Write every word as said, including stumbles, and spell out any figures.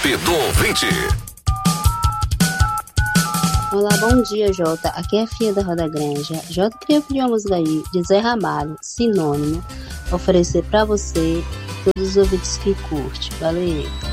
Zap do Ouvinte. Olá, bom dia, Jota. Aqui é a Fia da Roda Granja. Jota, queria pedir uma música aí de Zé Ramalho, Sinônimo, oferecer pra você e todos os ouvintes que curte. Valeu.